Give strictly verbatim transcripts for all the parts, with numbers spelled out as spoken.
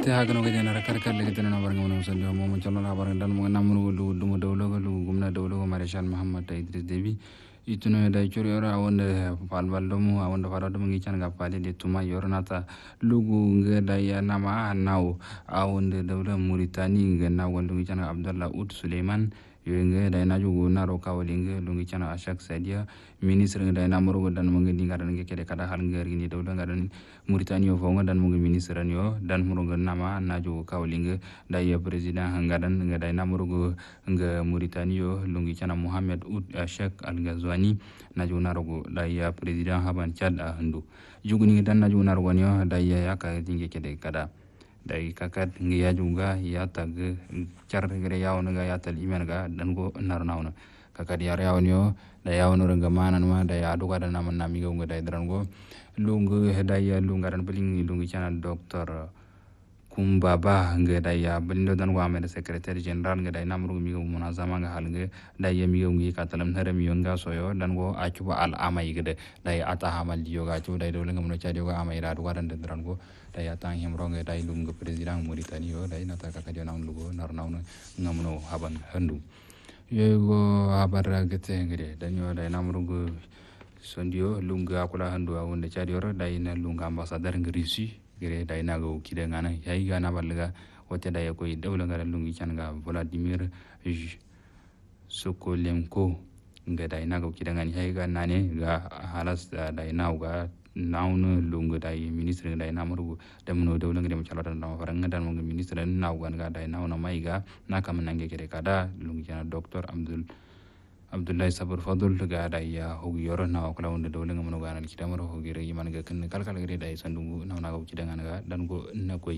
gete hagano ga jana rakar kar legete na baranga mo so ndo mo chono la baranga dan mo namru lu dum dawlo ga lu gumna dawlo ga marshal muhammad idris debi ituno da chori ora wonde palbal dum wonde fara dum ngi chan ga pali de tuma yornata lugu ga da ya nama naw a wonde dawla muritani ga na wonde ngi chan abdallah ut suleiman yenge da na jugo na ro kawalinge lungi chan ashak sadia ministre da na moro dan mo ngi ngara ngi kede kada hal ngari ni dawla ngadan muritani yo fonga dan mo ngi ministre yo dan moro ga nama na jugo kawalinge da ya president hangadan nga da na moro nga muritani yo lungi chan muhammad ut ashak al gazwani na jugo na ro da ya president haban chad a handu jugo ni dan na jugo na ro yo da ya ya ka dinge kede kada dai kakat ngi ya juga ya tag char gere ya on ga ya tal imen ga dan go nar nawna kakat ya ya on yo da ya on nga manan ma da ya du ga da nam nam mi go dai dran go lungu hedai ya lunga dan beling lungu chana doktor kumbaba nga da ya belindo dan go amede secretary general nga da namru mi go munazama nga hal nga da ya mi go ngi katalam hare mi nga soyo dan go acuba al amai gede da ya ata hamal yo ga cu dai do nga mun cha dio ga amai ra du ga dan dran go da ya tang him ronge dai lungu president Mauritania yo dai nata ka kadio nang lugo nar nawno ngamno haban handu yego habar gete ngede dan yo dai namru go sondio lunga akula handu a wonde cha dio dai na lunga ambassadeur ngirisi gere dai na go kide ngana yayi ga na balga wote dai ko dawla ngara lungi chan ga Vladimir Sokolenko nga dai na go kide ngani yayi ga nane ga halas dai na ga nawno lungu dai ministre dai na muru demno dawla ngere mchala dan na faranga dan mo ministre na ga ga dai nawno mai ga na kam nange kede kada lungi chan doctor Abdul Abdullahi Sabur Fadul ga da ya hogi yoro na kala wonde dawle ngam no ganan kitamaro hogi re man ga kan kal kal gre dai sandungu na na go kidangan ga dan go na koy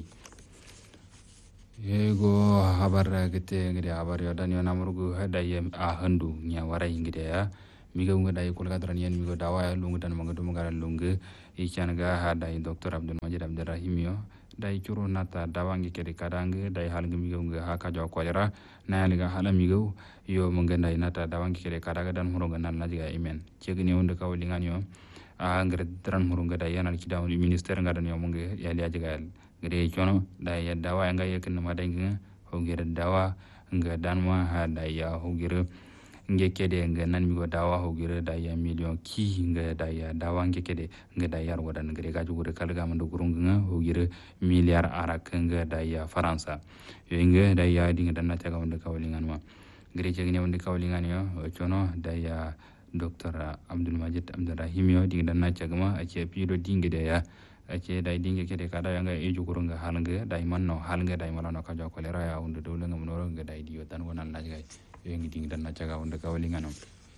yego habar gete ngede habar yo dan yo namru go hada yem a handu nya warai ngide ya mi go ngada ko ga dran yen mi go dawa lungu dan mo do mo garan lungu e chan ga hada doctor Abdul Majid Abdurrahim yo dai curo nata dawangi kede kadange dai hal ngami go nga haka jo ko jara na liga hala mi go yo mo ngenda nata dawangi kede kadaga dan horo ganal najiga imen cegni wonde kawli ngan yo a ngre dran horo ngada yanal kidaw minister ngada yo mo nge yali ajiga ngre chono dai ya dawa nga yekin ma dai nga ho ngere dawa nga dan ma ha dai ya ho ngere nge kede nga nan mi go dawa ho ngere dai ya million ki nga dai ya dawa nge kede nga dai yar wadan ngre ga jugure kalga man do gurung nga ho ngere milliard arak nga dai ya faransa yo nga dai ya dinga dan na taga wonde kawli ngan ma ngre cegni wonde kawli ngan yo chono dai ya doctor Abdul Majid Abdurrahim yo dinga dan na taga ma ace pido dinga dai ya ace dai dinga kede kada nga e juguru nga halnga dai manno halnga dai malano ka jo ko lera ya wonde do nga mo nga dai dio tan wonan la gay yo ngi dinga dan na taga wonde kawli ngan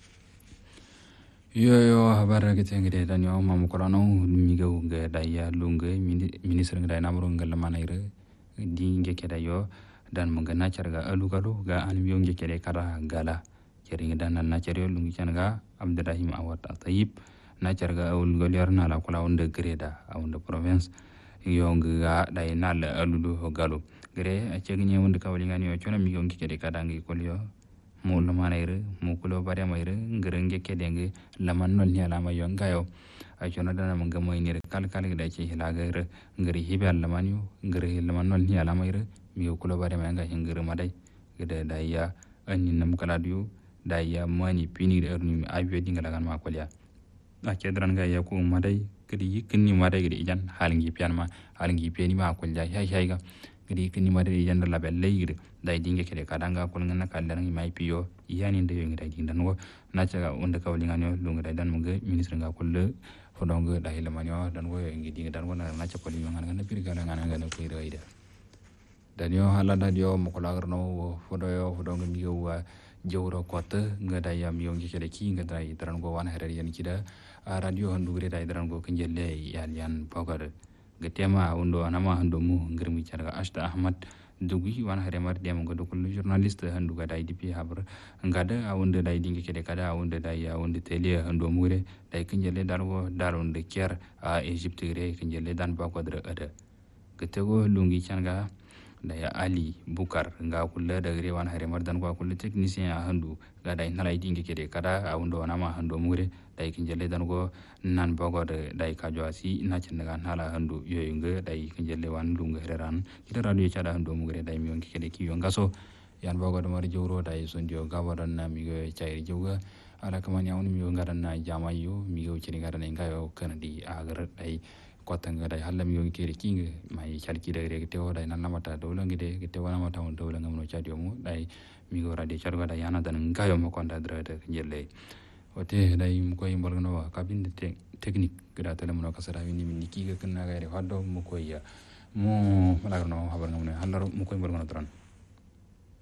yo yo habar gete ngede dan yo mamu korano mi go nga dai ya lunga ministre nga dai namro nga lamanaire dinga kede yo dan mo ngana charga alu galu ga an mi yonge kede kada gala kering dan na charyo lungi changa Abdurrahim Awad Tayyib na charga awul goliar na la kula onde greda onde province yonga dai na la alu galu gre a chegni onde kawli ngani yo chona mi yonge kede kada ngi kolyo mo lo manaire mo kulo bare maire ngrenge kede ngi laman non ni ala ma yonga yo a chona dana mo ngamo ni kal kal da che hilaga ngri hibal laman yo ngri laman non ni ala maire mi kulo bare ma nga hingir madai gede daya anni nam kala diu daya mani pini de erni abiyo dinga lagan ma kolya a kedran ga ya ko madai kedi yikni madai gede jan halingi pian ma halingi piani ma kolya hay hay ga kedi yikni madai jan la belle yire dai dinga kede kadanga kol ngana kallan mai piyo yani de yongi dai dinga no na caga onda kawli ngano lunga dai dan mo ge ministre nga kolle fodonga dai lamanyo dan wo ngi dinga dan wona na ca koli ngana ngana pir gala ngana ngana ko ida dan yo halada dio mo ko lagarno fodo yo fodo ngi yo jawro kote ngada yam yo ngi kede ki ngada idran go wan herere yan kida radio handu gre dai idran go kenjelle yal yan pogar getema undo anama hando mu ngirmi charga ashta ahmad dugi wan here mar dem go dokul journaliste handu ga dai dipi habar ngada awunde dai dingi kede kada awunde dai awunde tele hando mure dai kenjelle darwo daronde kier a egypte gre kenjelle dan ba ko dre ada getego lungi changa dai Ali Bukar nga kulle da gare wan hare mardan ko kulle technicien a handu ga dai nalai dinge kede kada a wundo wana ma hando mure dai kinjelle dan go nan bogo de dai ka joasi na cin daga nala handu yoyunga dai kinjelle wan lunga heran kita radio cada hando mure dai mi yonki kede ki yongaso yan bogo de mari jowro dai sondio gawadan na mi go chairi jowga ala kamani awni mi ngaran na jamayo mi go cini ngaran ngayo kanadi agar dai kotanga dai halla mi yonki kede kinga mai chalki dai rege tewo dai nan namata dawlangi de gete wana mata on dawlanga mo chadio mo dai mi go radio charga dai yana dan ngayo mo konda drade kinjelle ote dai mo koy mbalgano wa kabinde technique gada tele mo kasara wini min kiga kanna gaire haddo mo koy mo malagarno habar ngamne hallaro mo koy mbalgano tran